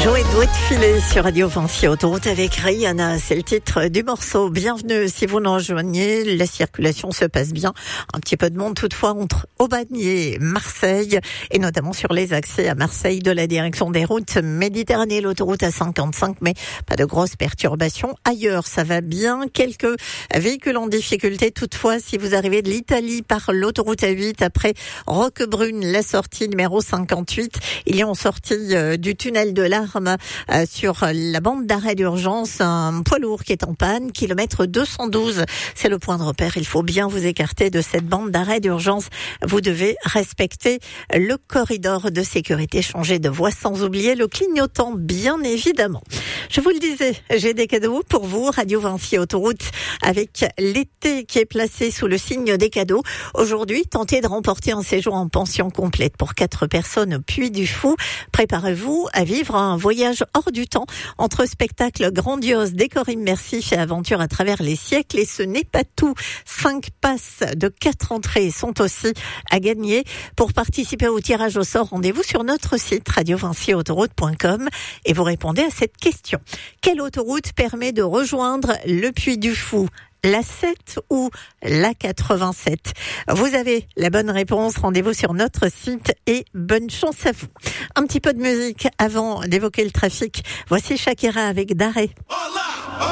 Joey doit filer sur Radio Vinci Autoroute avec Rihanna, c'est le titre du morceau. Bienvenue si vous nous rejoignez, la circulation se passe bien. Un petit peu de monde toutefois entre Aubagne et Marseille, et notamment sur les accès à Marseille de la direction des routes Méditerranée, l'autoroute A55, mais pas de grosses perturbations. Ailleurs, ça va bien. Quelques véhicules en difficulté toutefois si vous arrivez de l'Italie par l'autoroute A8 après Roquebrune, la sortie numéro 58. Il y a en sortie du tunnel de l'Arme sur la bande d'arrêt d'urgence un poids lourd qui est en panne, kilomètre 212. C'est le point de repère. Il faut bien vous écarter de cette bande d'arrêt d'urgence. Vous devez respecter le corridor de sécurité, changer de voie sans oublier le clignotant, bien évidemment. Je vous le disais, j'ai des cadeaux pour vous. Radio Vinci Autoroute avec l'été qui est placé sous le signe des cadeaux. Aujourd'hui, tentez de remporter un séjour en pension complète pour 4 personnes au Puy du Fou. Préparez-vous à vivre un voyage hors du temps entre spectacles grandioses, décors immersifs et aventures à travers les siècles. Et ce n'est pas tout. 5 passes de 4 entrées sont aussi à gagner. Pour participer au tirage au sort, rendez-vous sur notre site radiovinciautoroute.com et vous répondez à cette question. Quelle autoroute permet de rejoindre le Puy du Fou ? La 7 ou la 87? Vous avez la bonne réponse. Rendez-vous sur notre site et bonne chance à vous. Un petit peu de musique avant d'évoquer le trafic. Voici Shakira avec Daré.